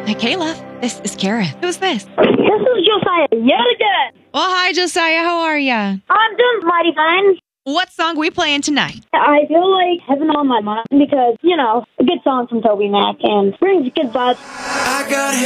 Hi, Kayla. This is Kara. Who's this? This is Josiah yet again. Well, hi, Josiah. How are ya? I'm doing mighty fine. What song are we playing tonight? I feel like Heaven on My Mind because, a good song from Toby Mac and brings good vibes. I got